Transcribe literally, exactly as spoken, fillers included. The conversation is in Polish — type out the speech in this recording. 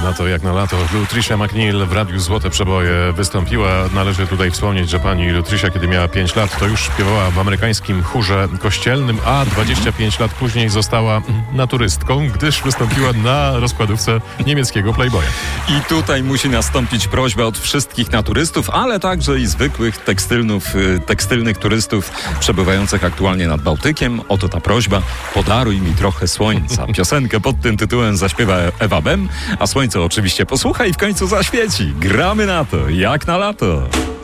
na to, jak na lato. Lutricia McNeil w Radiu Złote Przeboje wystąpiła. Należy tutaj wspomnieć, że pani Lutricia, kiedy miała pięć lat, to już śpiewała w amerykańskim chórze kościelnym, a dwadzieścia pięć lat później została naturystką, gdyż wystąpiła na rozkładówce niemieckiego Playboya. I tutaj musi nastąpić prośba od wszystkich naturystów, ale także i zwykłych tekstylnów, tekstylnych turystów przebywających aktualnie nad Bałtykiem. Oto ta prośba: podaruj mi trochę słońca. Piosenkę pod tym tytułem zaśpiewa Ewa Bem, a słońce oczywiście posłucha i w końcu zaświeci. Gramy na to, jak na lato.